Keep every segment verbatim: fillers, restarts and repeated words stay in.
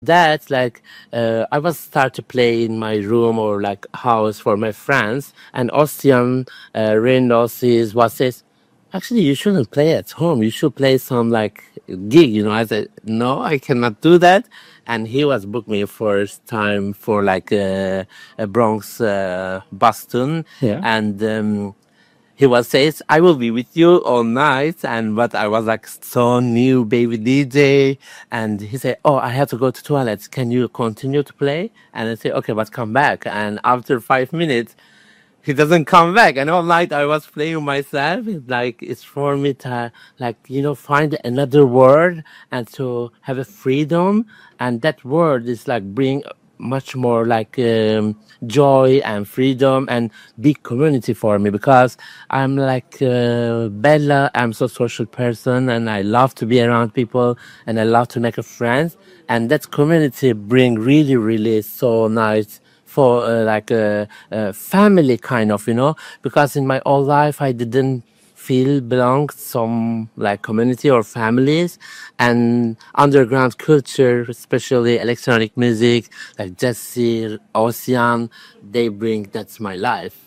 that, like, uh, I was start to play in my room or like house for my friends, and Ostian uh, Reynolds was says, actually, you shouldn't play at home. You should play some like gig. You know, I said, no, I cannot do that. And he was booked me first time for like uh, a Bronx, uh, Boston, Yeah. and. Um, he was says, I will be with you all night. And but I was like so new baby D J. And he said, oh, I have to go to toilet. Can you continue to play? And I said, okay, but come back. And after five minutes, he doesn't come back. And all night I was playing myself. It's like it's for me to like, you know, find another word and to have a freedom. And that word is like bring much more like um, joy and freedom and big community for me because I'm like uh, Bella. I'm so social person and I love to be around people and I love to make a friends. And that community bring really, really so nice for uh, like a, a family kind of, you know, because in my whole life I didn't feel belong some like community or families and underground culture, especially electronic music like Jesse, Ocean, they bring that's my life.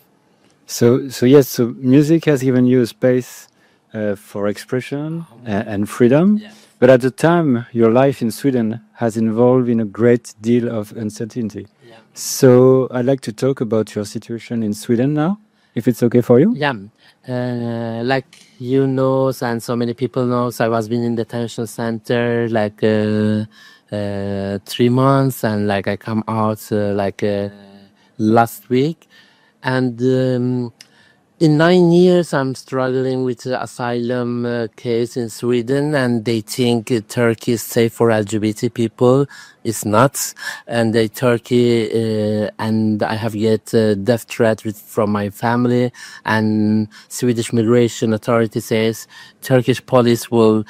So, so yes, so music has given you a space uh, for expression and, and freedom. Yeah. But at the time, your life in Sweden has involved in a great deal of uncertainty. Yeah. So I'd like to talk about your situation in Sweden now, if it's okay for you. Yeah, uh, like you know, and so many people know, I was been in detention center like uh, uh, three months, and like I come out uh, like uh, last week, and um, in nine years, I'm struggling with the asylum uh, case in Sweden, and they think uh, Turkey is safe for L G B T people. It's not, and they Turkey, uh, and I have get uh, death threat with, from my family, and Swedish Migration Authority says Turkish police will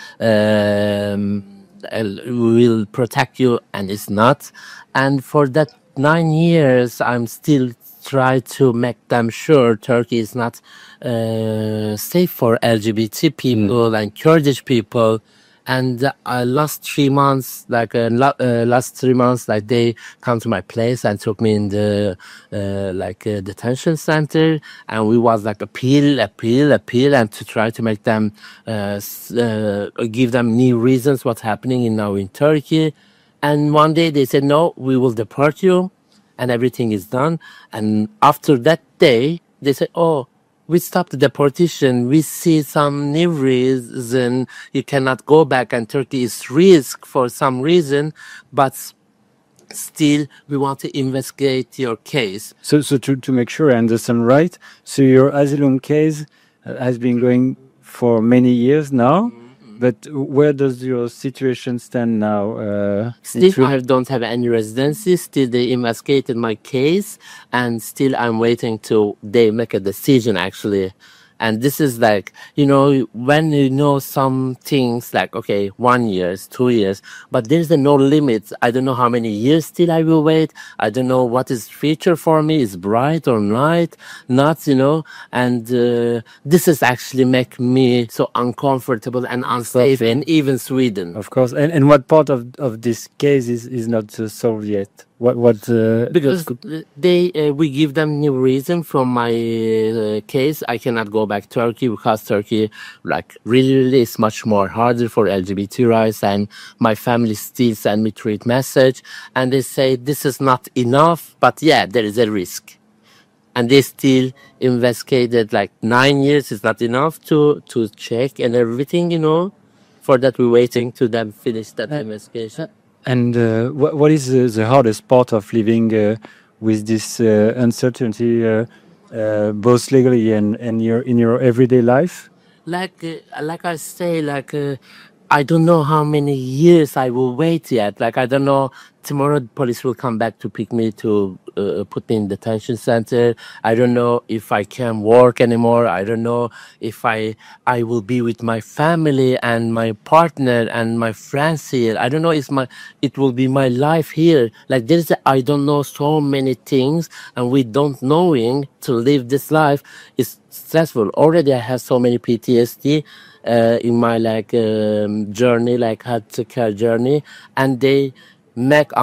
um, uh, will protect you, and it's not, and for that nine years, I'm still try to make them sure Turkey is not uh, safe for L G B T people mm. and Kurdish people. And uh, last three months, like uh, la- uh, last three months, like they come to my place and took me in the uh, like uh, detention center, and we was like appeal, appeal, appeal, and to try to make them uh, uh, give them new reasons what's happening in now in Turkey. And one day they said, no, we will deport you and everything is done. And after that day, they say, oh, we stopped the deportation. We see some new reason you cannot go back and Turkey is risk for some reason, but still we want to investigate your case. So, so to, to make sure I understand right, so your asylum case uh, has been going for many years now. But where does your situation stand now? Uh, Still, I don't have any residency. Still, they investigated my case, and still, I'm waiting to they make a decision. Actually, and this is like, you know, when you know some things like, okay, one years, two years, but there's a no limit. I don't know how many years still I will wait. I don't know what is future for me, is bright or night, not, you know, and uh, this is actually make me so uncomfortable and unsafe in even Sweden. Of course. And, and what part of, of this case is, is not uh, solved yet? What what? Uh, Because they uh, we give them new reason from my uh, case. I cannot go back to Turkey because Turkey like really, really is much more harder for L G B T rights, and my family still send me tweet message and they say this is not enough, but yeah, there is a risk. And they still investigated like nine years is not enough to to check and everything, you know. For that we're waiting to them finish that uh, investigation. And uh, what, what is the, the hardest part of living uh, with this uh, uncertainty, uh, uh, both legally and, and your, in your everyday life? Like, uh, like I say, like, uh, I don't know how many years I will wait yet. Like, I don't know. Tomorrow, the police will come back to pick me to uh, put me in detention center. I don't know if I can work anymore. I don't know if I I will be with my family and my partner and my friends here. I don't know if my it will be my life here. Like there's a, I don't know so many things, and we don't knowing to live this life is stressful. Already, I have so many P T S D uh, in my like um, journey, like health care journey, and they make